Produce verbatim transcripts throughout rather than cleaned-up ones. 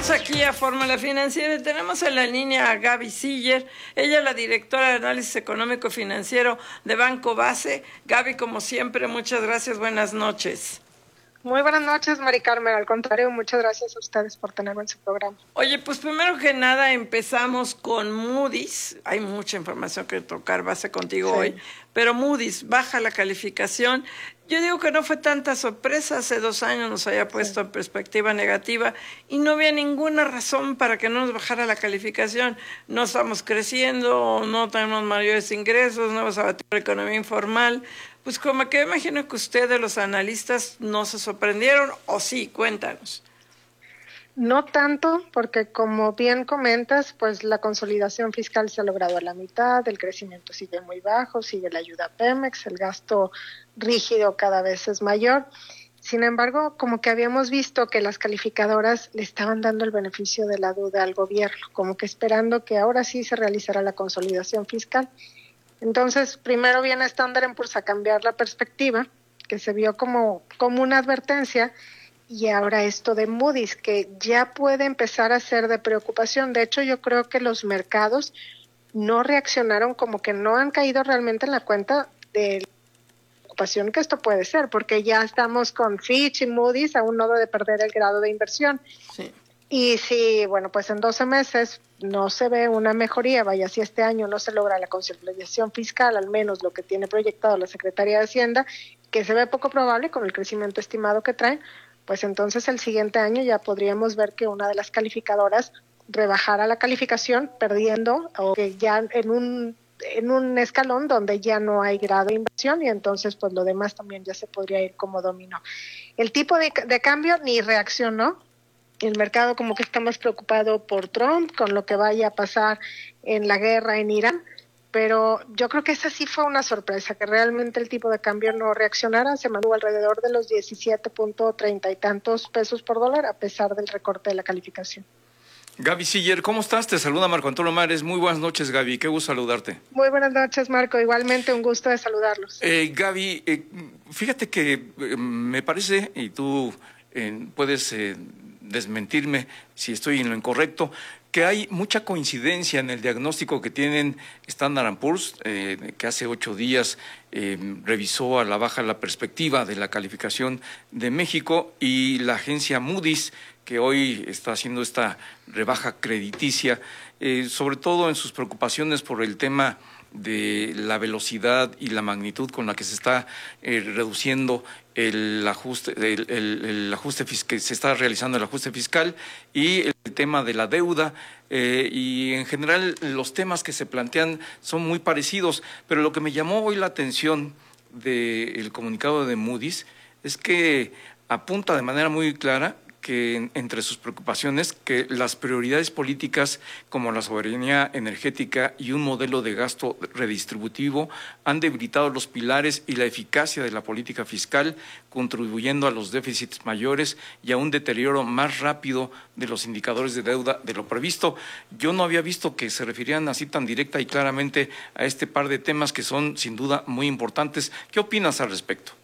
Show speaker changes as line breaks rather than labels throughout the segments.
Regresamos aquí a Fórmula Financiera y tenemos en la línea a Gaby Siller. Ella es la directora de Análisis Económico Financiero de Banco Base. Gaby, como siempre, muchas gracias, buenas noches.
Muy buenas noches, Mari Carmen. Al contrario, muchas gracias a ustedes por tenerme en su programa.
Oye, pues primero que nada empezamos con Moody's. Hay mucha información que tocar base contigo sí. hoy, pero Moody's baja la calificación. Yo digo que no fue tanta sorpresa, hace dos años nos había puesto sí. en perspectiva negativa y no había ninguna razón para que no nos bajara la calificación. No estamos creciendo, no tenemos mayores ingresos, no vamos a batir la economía informal. Pues como que imagino que ustedes, los analistas, no se sorprendieron, o sí, cuéntanos.
No tanto, porque como bien comentas, pues la consolidación fiscal se ha logrado a la mitad, el crecimiento sigue muy bajo, sigue la ayuda a Pemex, el gasto rígido cada vez es mayor. Sin embargo, como que habíamos visto que las calificadoras le estaban dando el beneficio de la duda al gobierno, como que esperando que ahora sí se realizara la consolidación fiscal. Entonces, primero viene Standard and Poor's a cambiar la perspectiva, que se vio como, como una advertencia, y ahora esto de Moody's, que ya puede empezar a ser de preocupación. De hecho, yo creo que los mercados no reaccionaron, como que no han caído realmente en la cuenta de la preocupación que esto puede ser, porque ya estamos con Fitch y Moody's a un nodo de perder el grado de inversión. Sí. Y si, bueno, pues en doce meses no se ve una mejoría, vaya, si este año no se logra la consolidación fiscal, al menos lo que tiene proyectado la Secretaría de Hacienda, que se ve poco probable con el crecimiento estimado que traen, pues entonces el siguiente año ya podríamos ver que una de las calificadoras rebajara la calificación, perdiendo, o que ya en un, en un escalón donde ya no hay grado de inversión, y entonces pues lo demás también ya se podría ir como dominó. El tipo de, de cambio ni reaccionó. El mercado como que está más preocupado por Trump, con lo que vaya a pasar en la guerra en Irán, pero yo creo que esa sí fue una sorpresa, que realmente el tipo de cambio no reaccionara, se mantuvo alrededor de los diecisiete punto treinta y tantos pesos por dólar, a pesar del recorte de la calificación.
Gaby Siller, ¿cómo estás? Te saluda Marco Antonio Mares. Muy buenas noches, Gaby, qué gusto saludarte.
Muy buenas noches, Marco, igualmente un gusto de saludarlos.
Eh, Gaby, eh, fíjate que eh, me parece, y tú eh, puedes... Eh, desmentirme si estoy en lo incorrecto, que hay mucha coincidencia en el diagnóstico que tienen Standard and Poor's, eh, que hace ocho días eh, revisó a la baja la perspectiva de la calificación de México, y la agencia Moody's, que hoy está haciendo esta rebaja crediticia, eh, sobre todo en sus preocupaciones por el tema de la velocidad y la magnitud con la que se está eh, reduciendo el ajuste, el, el, el ajuste fiscal, se está realizando el ajuste fiscal, y el tema de la deuda, eh, y en general los temas que se plantean son muy parecidos, pero lo que me llamó hoy la atención del comunicado de Moody's es que apunta de manera muy clara que entre sus preocupaciones que las prioridades políticas como la soberanía energética y un modelo de gasto redistributivo han debilitado los pilares y la eficacia de la política fiscal, contribuyendo a los déficits mayores y a un deterioro más rápido de los indicadores de deuda de lo previsto. Yo no había visto que se referían así tan directa y claramente a este par de temas que son sin duda muy importantes. ¿Qué opinas al respecto?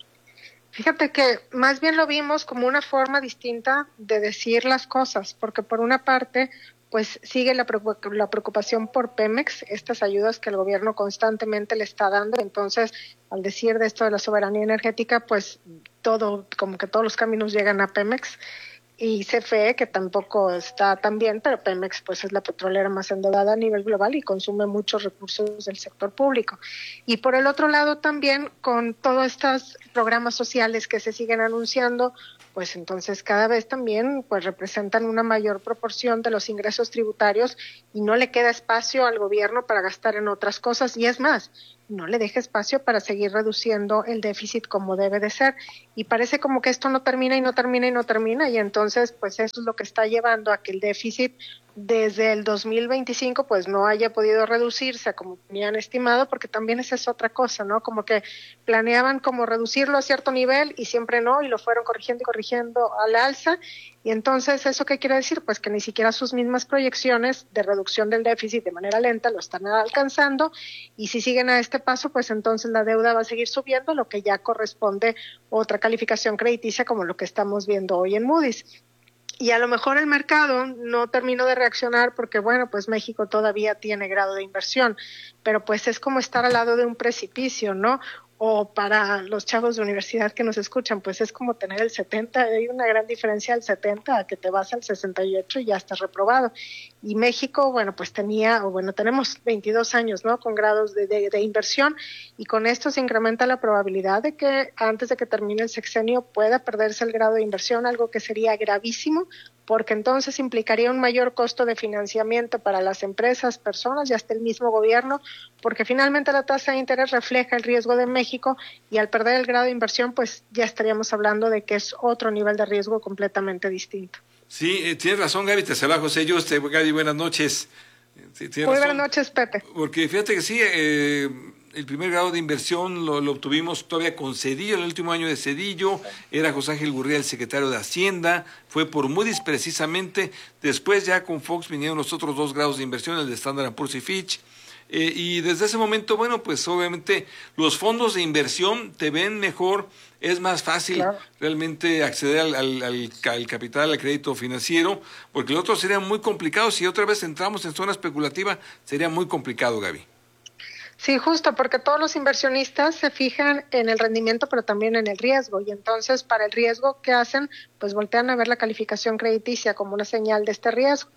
Fíjate que más bien lo vimos como una forma distinta de decir las cosas, porque por una parte, pues sigue la preocupación por Pemex, estas ayudas que el gobierno constantemente le está dando. Entonces, al decir de esto de la soberanía energética, pues todo, como que todos los caminos llegan a Pemex. Y C F E, que tampoco está tan bien, pero Pemex pues es la petrolera más endeudada a nivel global y consume muchos recursos del sector público. Y por el otro lado también, con todos estos programas sociales que se siguen anunciando, pues entonces cada vez también pues representan una mayor proporción de los ingresos tributarios, y no le queda espacio al gobierno para gastar en otras cosas, y es más, no le deja espacio para seguir reduciendo el déficit como debe de ser, y parece como que esto no termina y no termina y no termina, y entonces pues eso es lo que está llevando a que el déficit desde el dos mil veinticinco pues no haya podido reducirse como tenían estimado, porque también esa es otra cosa, ¿no? Como que planeaban como reducirlo a cierto nivel y siempre no, y lo fueron corrigiendo y corrigiendo al alza, y entonces ¿eso qué quiere decir? Pues que ni siquiera sus mismas proyecciones de reducción del déficit de manera lenta lo están alcanzando, y si siguen a este paso pues entonces la deuda va a seguir subiendo, lo que ya corresponde a otra calificación crediticia como lo que estamos viendo hoy en Moody's. y a lo mejor el mercado no terminó de reaccionar porque, bueno, pues México todavía tiene grado de inversión, pero pues es como estar al lado de un precipicio, ¿no? O para los chavos de universidad que nos escuchan, pues es como tener el setenta, hay una gran diferencia al setenta a que te vas al sesenta y ocho y ya estás reprobado. Y México, bueno, pues tenía, o bueno, tenemos veintidós años, ¿no? Con grados de, de, de inversión, y con esto se incrementa la probabilidad de que antes de que termine el sexenio pueda perderse el grado de inversión, algo que sería gravísimo, porque entonces implicaría un mayor costo de financiamiento para las empresas, personas y hasta el mismo gobierno, porque finalmente la tasa de interés refleja el riesgo de México, y al perder el grado de inversión, pues ya estaríamos hablando de que es otro nivel de riesgo completamente distinto.
Sí, eh, tienes razón, Gaby, te saluda José Yuste. Gaby, buenas noches. Sí,
Muy
razón,
buenas noches, Pepe.
Porque fíjate que sí, eh, el primer grado de inversión lo, lo obtuvimos todavía con Cedillo, en el último año de Cedillo, era José Ángel Gurría el secretario de Hacienda, fue por Moody's precisamente, después ya con Fox vinieron los otros dos grados de inversión, el de Standard and Poor's y Fitch, eh, y desde ese momento, bueno, pues obviamente los fondos de inversión te ven mejor, es más fácil claro. realmente acceder al, al, al, al capital, al crédito financiero, porque lo otro sería muy complicado, si otra vez entramos en zona especulativa, sería muy complicado, Gaby.
Sí, justo, porque todos los inversionistas se fijan en el rendimiento, pero también en el riesgo, y entonces para el riesgo, ¿qué hacen? Pues voltean a ver la calificación crediticia como una señal de este riesgo.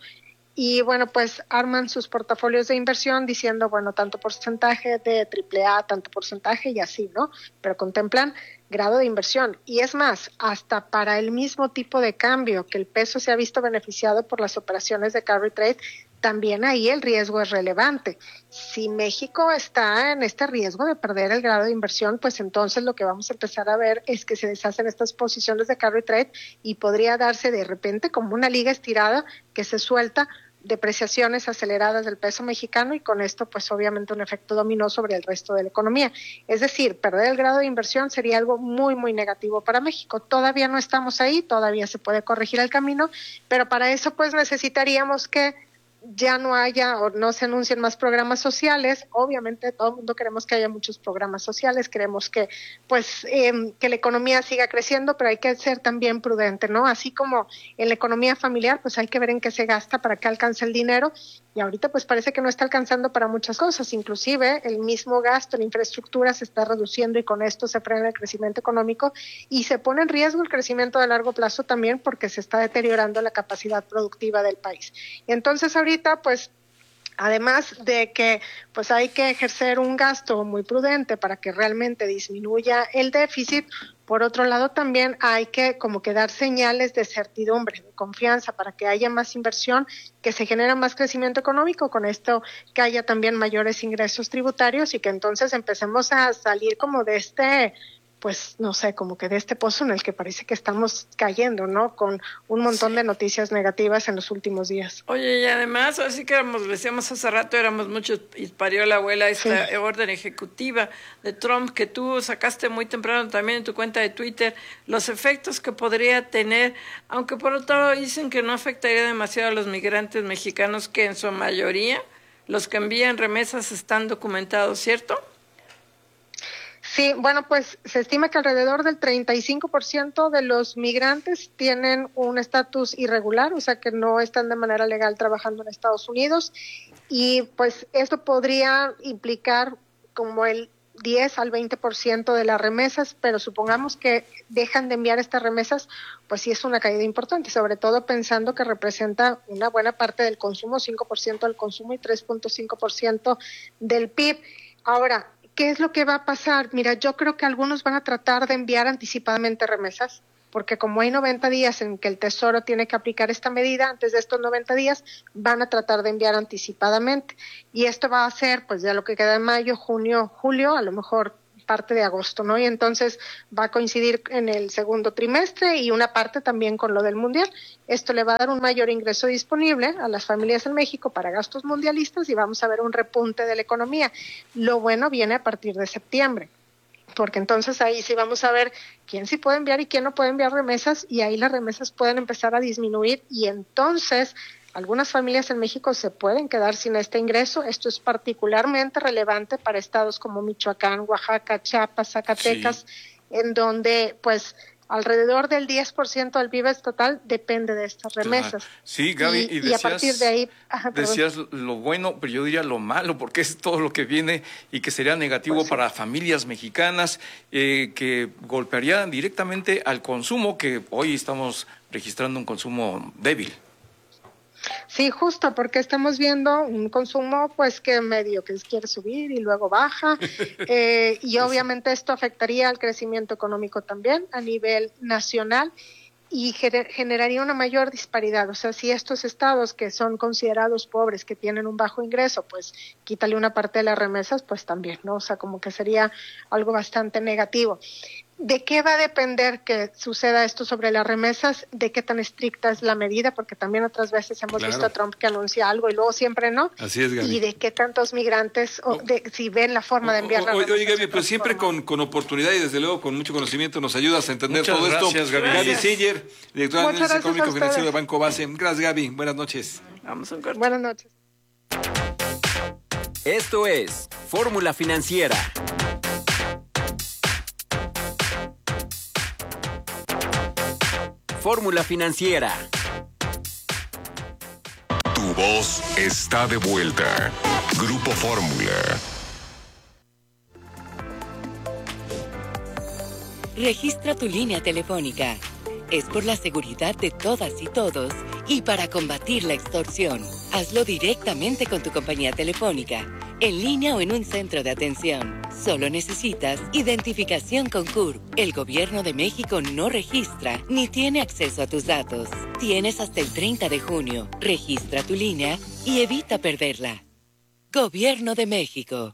Y bueno, pues arman sus portafolios de inversión diciendo, bueno, tanto porcentaje de triple A, tanto porcentaje y así, ¿no? Pero contemplan grado de inversión. Y es más, hasta para el mismo tipo de cambio, que el peso se ha visto beneficiado por las operaciones de carry trade, también ahí el riesgo es relevante. Si México está en este riesgo de perder el grado de inversión, pues entonces lo que vamos a empezar a ver es que se deshacen estas posiciones de carry trade y podría darse de repente como una liga estirada que se suelta, depreciaciones aceleradas del peso mexicano, y con esto pues obviamente un efecto dominó sobre el resto de la economía. Es decir, perder el grado de inversión sería algo muy muy negativo para México. Todavía no estamos ahí, todavía se puede corregir el camino, pero para eso pues necesitaríamos que ya no haya o no se anuncien más programas sociales. Obviamente todo el mundo queremos que haya muchos programas sociales, queremos que pues eh, que la economía siga creciendo, pero hay que ser también prudente, ¿no? Así como en la economía familiar, pues hay que ver en qué se gasta para que alcance el dinero, y ahorita pues parece que no está alcanzando para muchas cosas, inclusive el mismo gasto en infraestructura se está reduciendo y con esto se frena el crecimiento económico y se pone en riesgo el crecimiento de largo plazo también, porque se está deteriorando la capacidad productiva del país. Y entonces ahorita pues además de que pues hay que ejercer un gasto muy prudente para que realmente disminuya el déficit, por otro lado también hay que como que dar señales de certidumbre, de confianza, para que haya más inversión, que se genere más crecimiento económico, con esto que haya también mayores ingresos tributarios y que entonces empecemos a salir como de este, pues no sé, como que de este pozo en el que parece que estamos cayendo, ¿no? Con un montón sí. de noticias negativas en los últimos días.
Oye, y además, así que éramos, decíamos hace rato, éramos muchos, y parió la abuela esta sí. orden ejecutiva de Trump que tú sacaste muy temprano también en tu cuenta de Twitter, los efectos que podría tener, aunque por otro lado dicen que no afectaría demasiado a los migrantes mexicanos, que en su mayoría los que envían remesas están documentados, ¿cierto?
Sí, bueno, pues se estima que alrededor del treinta y cinco por ciento de los migrantes tienen un estatus irregular, o sea que no están de manera legal trabajando en Estados Unidos, y pues esto podría implicar como el diez al veinte por ciento de las remesas, pero supongamos que dejan de enviar estas remesas, pues sí es una caída importante, sobre todo pensando que representa una buena parte del consumo, cinco por ciento del consumo y tres punto cinco por ciento del P I B. Ahora, ¿qué es lo que va a pasar? Mira, yo creo que algunos van a tratar de enviar anticipadamente remesas, porque como hay noventa días en que el Tesoro tiene que aplicar esta medida, antes de estos noventa días van a tratar de enviar anticipadamente. Y esto va a ser, pues ya lo que queda de mayo, junio, julio, a lo mejor parte de agosto, ¿no? Y entonces va a coincidir en el segundo trimestre y una parte también con lo del Mundial. Esto le va a dar un mayor ingreso disponible a las familias en México para gastos mundialistas y vamos a ver un repunte de la economía. Lo bueno viene a partir de septiembre, porque entonces ahí sí vamos a ver quién sí puede enviar y quién no puede enviar remesas, y ahí las remesas pueden empezar a disminuir y entonces algunas familias en México se pueden quedar sin este ingreso. Esto es particularmente relevante para estados como Michoacán, Oaxaca, Chiapas, Zacatecas, sí. en donde pues alrededor del diez por ciento del P I B total depende de estas remesas.
Claro. Sí, Gaby, y, y, decías,
y a partir de ahí... Ajá,
decías lo bueno, pero yo diría lo malo, porque es todo lo que viene y que sería negativo pues sí. para familias mexicanas, eh, que golpearían directamente al consumo, que hoy estamos registrando un consumo débil.
Sí, justo, porque estamos viendo un consumo pues que medio que quiere subir y luego baja, eh, y obviamente esto afectaría al crecimiento económico también a nivel nacional y gener- generaría una mayor disparidad. O sea, si estos estados que son considerados pobres, que tienen un bajo ingreso, pues quítale una parte de las remesas, pues también, ¿no? O sea, como que sería algo bastante negativo. ¿De qué va a depender que suceda esto sobre las remesas? ¿De qué tan estricta es la medida? Porque también otras veces hemos claro. visto a Trump que anuncia algo y luego siempre no.
Así es, Gaby.
¿Y de qué tantos migrantes, o de, si ven la forma de enviar la remesa?
Oye, Gaby, pues siempre con, con oportunidad y desde luego con mucho conocimiento nos ayudas a entender
Muchas
todo
gracias,
esto.
Gaby.
Gaby Siller, directora de Análisis Económico Financiero de Banco Base. Gracias, Gaby. Buenas noches.
Vamos a un corte.
Buenas noches.
Esto es Fórmula Financiera. Fórmula Financiera.
Tu voz está de vuelta. Grupo Fórmula.
Registra tu línea telefónica. Es por la seguridad de todas y todos y para combatir la extorsión. Hazlo directamente con tu compañía telefónica, en línea o en un centro de atención. Solo necesitas identificación con C U R P. El Gobierno de México no registra ni tiene acceso a tus datos. Tienes hasta el treinta de junio. Registra tu línea y evita perderla. Gobierno de México.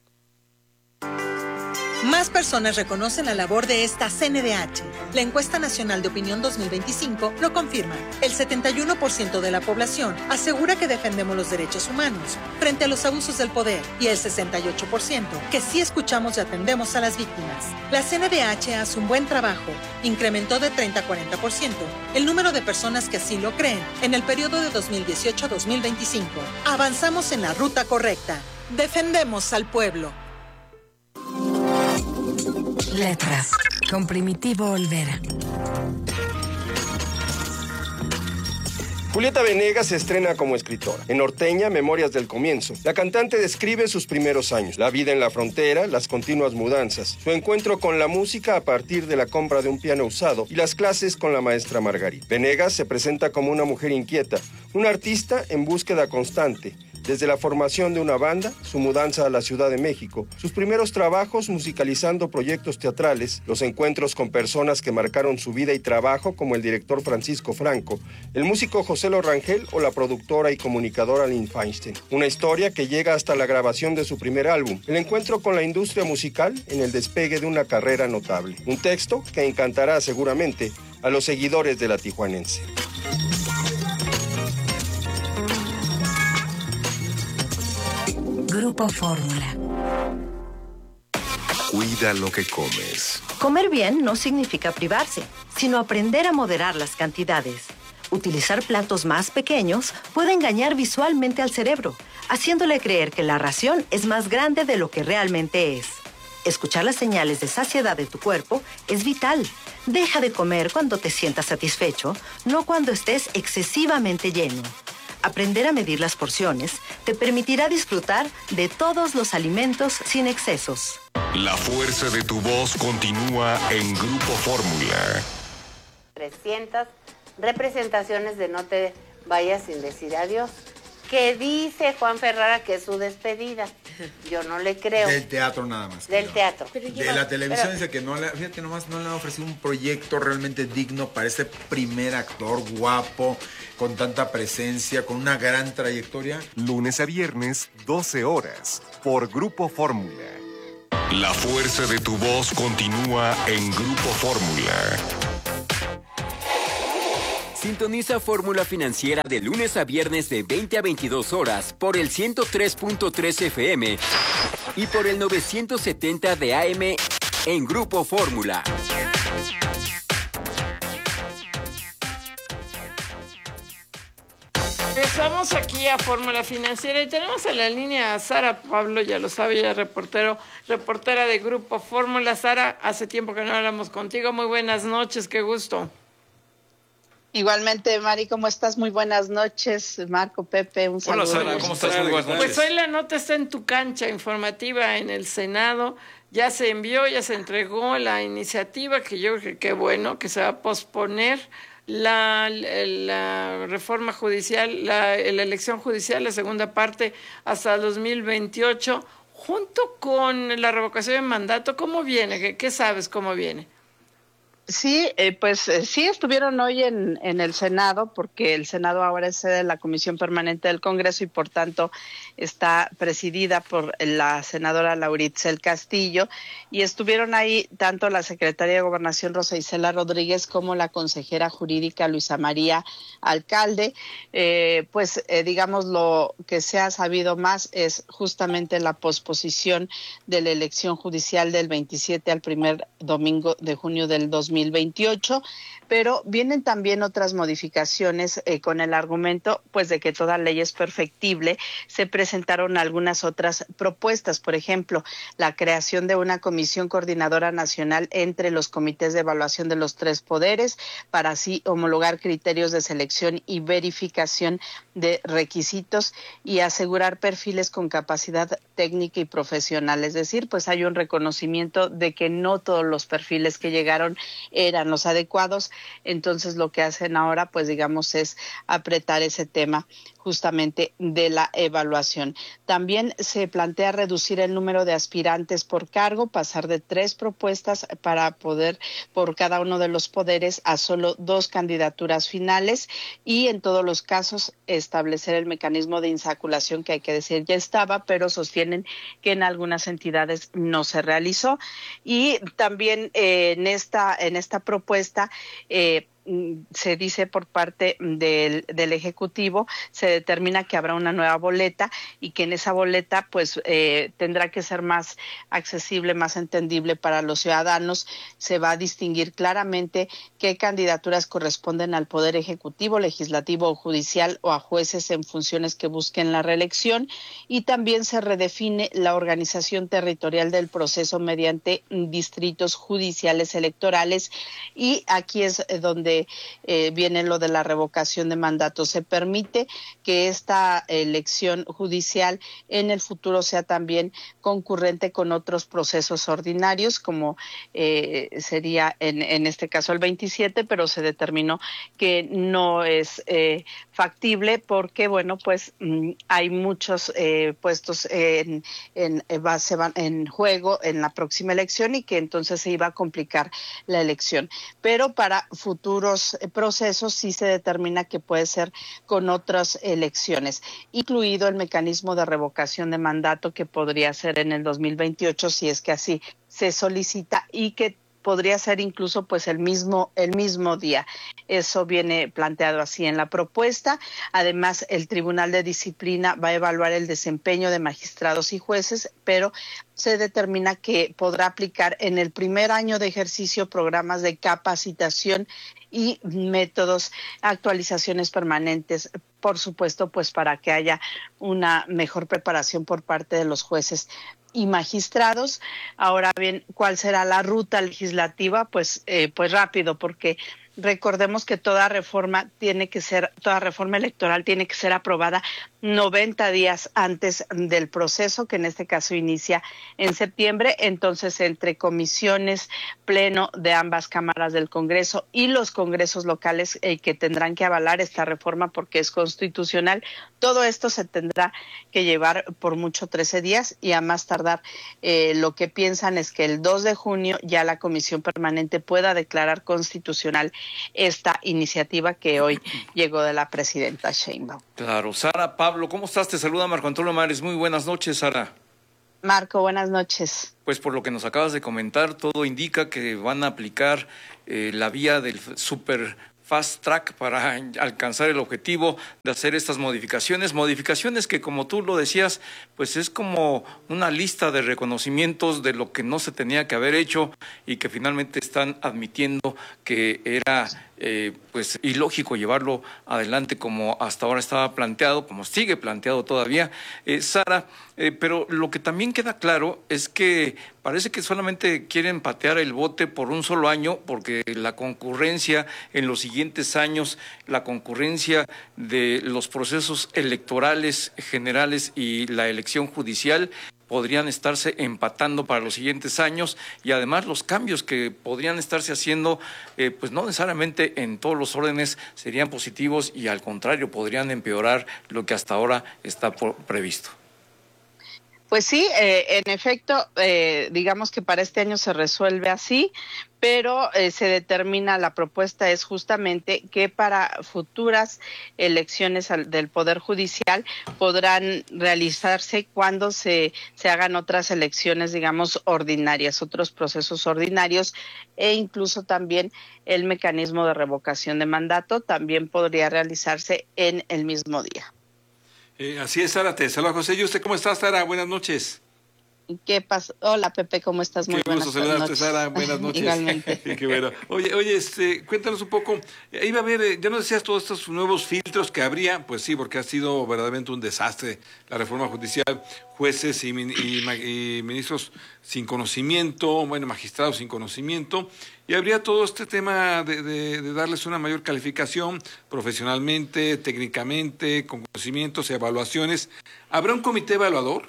Más personas reconocen la labor de esta C N D H. La Encuesta Nacional de Opinión dos mil veinticinco lo confirma. El setenta y uno por ciento de la población asegura que defendemos los derechos humanos frente a los abusos del poder y el sesenta y ocho por ciento que sí escuchamos y atendemos a las víctimas. La C N D H hace un buen trabajo. Incrementó de treinta a cuarenta por ciento el número de personas que así lo creen en el periodo de dos mil dieciocho a dos mil veinticinco. Avanzamos en la ruta correcta. Defendemos al pueblo.
Letras, con Primitivo Olvera.
Julieta Venegas se estrena como escritora. En Norteña, Memorias del Comienzo, la cantante describe sus primeros años, la vida en la frontera, las continuas mudanzas, su encuentro con la música a partir de la compra de un piano usado y las clases con la maestra Margarita. Venegas se presenta como una mujer inquieta, una artista en búsqueda constante. Desde la formación de una banda, su mudanza a la Ciudad de México, sus primeros trabajos musicalizando proyectos teatrales, los encuentros con personas que marcaron su vida y trabajo como el director Francisco Franco, el músico José Lo Rangel o la productora y comunicadora Lynn Feinstein. Una historia que llega hasta la grabación de su primer álbum, el encuentro con la industria musical en el despegue de una carrera notable. Un texto que encantará seguramente a los seguidores de la tijuanense.
Grupo Fórmula.
Cuida lo que comes.
Comer bien no significa privarse, sino aprender a moderar las cantidades. Utilizar platos más pequeños puede engañar visualmente al cerebro, haciéndole creer que la ración es más grande de lo que realmente es. Escuchar las señales de saciedad de tu cuerpo es vital. Deja de comer cuando te sientas satisfecho, no cuando estés excesivamente lleno. Aprender a medir las porciones te permitirá disfrutar de todos los alimentos sin excesos.
La fuerza de tu voz continúa en Grupo Fórmula.
trescientas representaciones de No te vayas sin decir adiós. Que dice Juan Ferrara que es su despedida. Yo no le creo.
Del teatro nada más.
Del teatro.
De lleva, la televisión pero, dice que no le, fíjate nomás, no le han ofrecido un proyecto realmente digno para este primer actor guapo, con tanta presencia, con una gran trayectoria.
Lunes a viernes, doce horas, por Grupo Fórmula. La fuerza de tu voz continúa en Grupo Fórmula.
Sintoniza Fórmula Financiera de lunes a viernes de veinte a veintidós horas por el ciento tres punto tres F M y por el novecientos setenta de A M en Grupo Fórmula.
Regresamos aquí a Fórmula Financiera y tenemos en la línea a Sara Pablo, ya lo sabe, ella es reportero, reportera de Grupo Fórmula. Sara, hace tiempo que no hablamos contigo, muy buenas noches, qué gusto.
Igualmente, Mari, ¿cómo estás? Muy buenas noches, Marco, Pepe, un saludo.
Hola, Sara, ¿cómo estás? Muy buenas noches.
Pues hoy la nota está en tu cancha informativa en el Senado, ya se envió, ya se entregó la iniciativa, que yo creo que qué bueno, que se va a posponer La, la reforma judicial, la, la elección judicial, la segunda parte, hasta dos mil veintiocho, junto con la revocación de mandato. ¿Cómo viene? ¿Qué, qué sabes cómo viene?
Sí, eh, pues eh, sí estuvieron hoy en, en el Senado, porque el Senado ahora es sede de la Comisión Permanente del Congreso y por tanto está presidida por la senadora Lauritzel Castillo, y estuvieron ahí tanto la secretaria de Gobernación Rosa Isela Rodríguez como la consejera jurídica Luisa María Alcalde. Eh, pues eh, digamos, lo que se ha sabido más es justamente la posposición de la elección judicial del veintisiete al primer domingo de junio del dos mil veintiocho, pero vienen también otras modificaciones eh, con el argumento pues de que toda ley es perfectible. Se presentaron algunas otras propuestas, por ejemplo, la creación de una comisión coordinadora nacional entre los comités de evaluación de los tres poderes para así homologar criterios de selección y verificación de requisitos y asegurar perfiles con capacidad técnica y profesional. Es decir, pues hay un reconocimiento de que no todos los perfiles que llegaron eran los adecuados. Entonces lo que hacen ahora, pues digamos, es apretar ese tema justamente de la evaluación. También se plantea reducir el número de aspirantes por cargo, pasar de tres propuestas para poder, por cada uno de los poderes, a solo dos candidaturas finales, y en todos los casos establecer el mecanismo de insaculación, que hay que decir ya estaba, pero sostienen que en algunas entidades no se realizó. Y también eh, en esta en esta propuesta eh, se dice por parte del, del Ejecutivo, se determina que habrá una nueva boleta y que en esa boleta pues eh, tendrá que ser más accesible, más entendible para los ciudadanos. Se va a distinguir claramente qué candidaturas corresponden al Poder Ejecutivo, Legislativo o Judicial, o a jueces en funciones que busquen la reelección, y también se redefine la organización territorial del proceso mediante distritos judiciales electorales, y aquí es donde Eh, viene lo de la revocación de mandato. Se permite que esta elección judicial en el futuro sea también concurrente con otros procesos ordinarios, como eh, sería en, en este caso el veintisiete, pero se determinó que no es eh, factible porque, bueno, pues mm, hay muchos eh, puestos en, en, en, se van en juego en la próxima elección, y que entonces se iba a complicar la elección. Pero para futuros procesos sí se determina que puede ser con otras elecciones, incluido el mecanismo de revocación de mandato, que podría ser en el dos mil veintiocho si es que así se solicita, y que podría ser incluso pues el mismo el mismo día. Eso viene planteado así en la propuesta. Además, el Tribunal de Disciplina va a evaluar el desempeño de magistrados y jueces, pero se determina que podrá aplicar en el primer año de ejercicio programas de capacitación y métodos, actualizaciones permanentes, por supuesto, pues para que haya una mejor preparación por parte de los jueces y magistrados. Ahora bien, ¿cuál será la ruta legislativa? Pues, eh, pues rápido, porque recordemos que toda reforma tiene que ser, toda reforma electoral tiene que ser aprobada noventa días antes del proceso, que en este caso inicia en septiembre. Entonces, entre comisiones, pleno de ambas cámaras del Congreso y los congresos locales eh, que tendrán que avalar esta reforma porque es constitucional, todo esto se tendrá que llevar por mucho trece días, y a más tardar eh, lo que piensan es que el dos de junio ya la Comisión Permanente pueda declarar constitucional esta iniciativa que hoy llegó de la presidenta Sheinbaum.
Claro. Sara Pablo, ¿cómo estás? Te saluda Marco Antonio Mares. Muy buenas noches, Sara.
Marco, buenas noches.
Pues por lo que nos acabas de comentar, todo indica que van a aplicar eh, la vía del super fast track para alcanzar el objetivo de hacer estas modificaciones, modificaciones que, como tú lo decías, pues es como una lista de reconocimientos de lo que no se tenía que haber hecho y que finalmente están admitiendo que era eh, pues ilógico llevarlo adelante como hasta ahora estaba planteado, como sigue planteado todavía, eh, Sara, eh, pero lo que también queda claro es que parece que solamente quieren patear el bote por un solo año, porque la concurrencia en los siguientes años, la concurrencia de los procesos electorales generales y la elección judicial podrían estarse empatando para los siguientes años, y además los cambios que podrían estarse haciendo, eh, pues no necesariamente en todos los órdenes serían positivos, y al contrario podrían empeorar lo que hasta ahora está por, previsto.
Pues sí, eh, en efecto, eh, digamos que para este año se resuelve así, pero eh, se determina, la propuesta es justamente que para futuras elecciones al, del Poder Judicial podrán realizarse cuando se, se hagan otras elecciones, digamos, ordinarias, otros procesos ordinarios, e incluso también el mecanismo de revocación de mandato también podría realizarse en el mismo día.
Eh, así es, Sara, te saluda José. ¿Y usted cómo está, Sara? Buenas noches.
¿Qué pasa? Hola, Pepe, ¿cómo estás? Muy
Qué gusto
buenas
saludarte,
noches.
Sara. Buenas noches.
Igualmente.
Qué bueno. Oye, oye, este, cuéntanos un poco. Eh, iba a ver, eh, ya nos decías todos estos nuevos filtros que habría. Pues sí, porque ha sido verdaderamente un desastre la reforma judicial. Jueces y, min- y, ma- y ministros sin conocimiento, bueno, magistrados sin conocimiento. Y habría todo este tema de, de, de darles una mayor calificación profesionalmente, técnicamente, con conocimientos y evaluaciones. ¿Habrá un comité evaluador?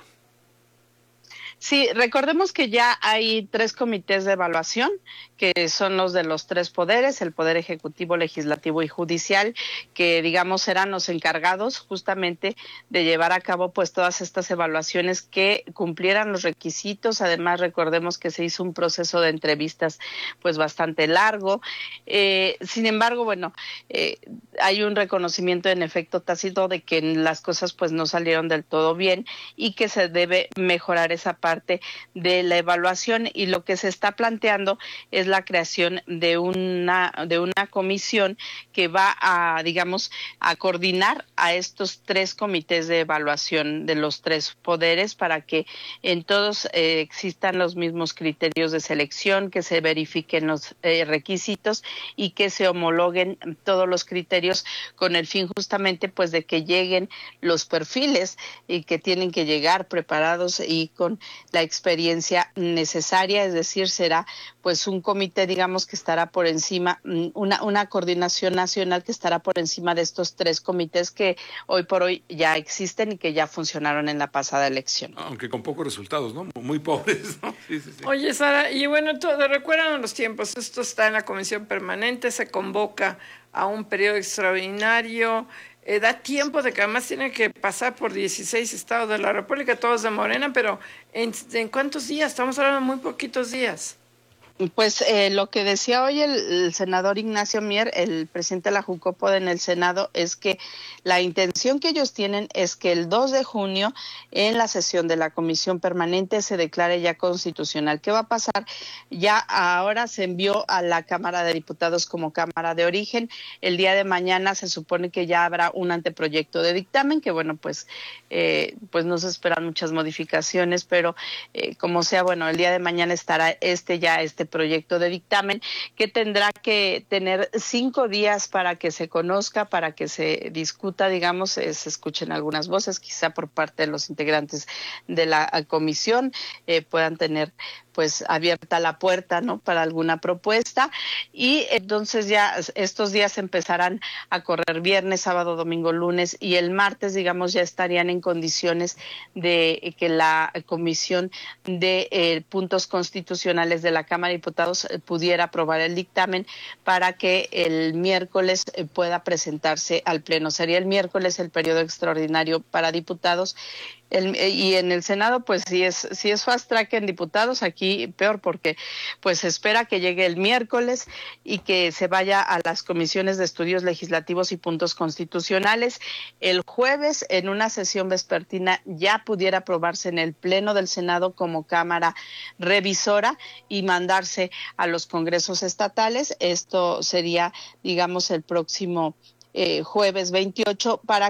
Sí, recordemos que ya hay tres comités de evaluación, que son los de los tres poderes, el Poder Ejecutivo, Legislativo y Judicial, que digamos serán los encargados justamente de llevar a cabo pues todas estas evaluaciones que cumplieran los requisitos. Además, recordemos que se hizo un proceso de entrevistas pues bastante largo. Eh, sin embargo, bueno, eh, hay un reconocimiento en efecto tácito de que las cosas pues no salieron del todo bien y que se debe mejorar esa parte de la evaluación, y lo que se está planteando es la creación de una de una comisión que va a, digamos, a coordinar a estos tres comités de evaluación de los tres poderes para que en todos eh, existan los mismos criterios de selección, que se verifiquen los eh, requisitos y que se homologuen todos los criterios, con el fin justamente pues de que lleguen los perfiles y que tienen que llegar preparados y con la experiencia necesaria. Es decir, será pues un comité, digamos, que estará por encima, una, una coordinación nacional que estará por encima de estos tres comités que hoy por hoy ya existen y que ya funcionaron en la pasada elección.
Aunque con pocos resultados, ¿no? Muy pobres, ¿no? Sí, sí, sí.
Oye, Sara, y bueno, todo, recuerdan los tiempos, esto está en la Comisión Permanente, se convoca a un periodo extraordinario. Eh, da tiempo de que además tiene que pasar por dieciséis estados de la República, todos de Morena, pero ¿en, en cuántos días? Estamos hablando de muy poquitos días.
Pues eh, lo que decía hoy el, el senador Ignacio Mier, el presidente de la Jucopo en el Senado, es que la intención que ellos tienen es que el dos de junio, en la sesión de la Comisión Permanente, se declare ya constitucional. ¿Qué va a pasar? Ya ahora se envió a la Cámara de Diputados como Cámara de Origen. El día de mañana se supone que ya habrá un anteproyecto de dictamen, que bueno, pues, eh, pues no se esperan muchas modificaciones, pero eh, como sea, bueno, el día de mañana estará este ya, este proyecto de dictamen, que tendrá que tener cinco días para que se conozca, para que se discuta, digamos, eh, se escuchen algunas voces, quizá por parte de los integrantes de la comisión, eh, puedan tener pues abierta la puerta, ¿no?, para alguna propuesta, y entonces ya estos días empezarán a correr viernes, sábado, domingo, lunes, y el martes, digamos, ya estarían en condiciones de que la Comisión de eh, Puntos Constitucionales de la Cámara de Diputados eh, pudiera aprobar el dictamen para que el miércoles eh, pueda presentarse al Pleno. Sería el miércoles el periodo extraordinario para diputados. El, y en el Senado, pues sí es, sí es fast track. En diputados aquí peor, porque pues se espera que llegue el miércoles y que se vaya a las comisiones de estudios legislativos y puntos constitucionales. El jueves, en una sesión vespertina, ya pudiera aprobarse en el Pleno del Senado como Cámara revisora y mandarse a los congresos estatales. Esto sería, digamos, el próximo Eh, jueves veintiocho, para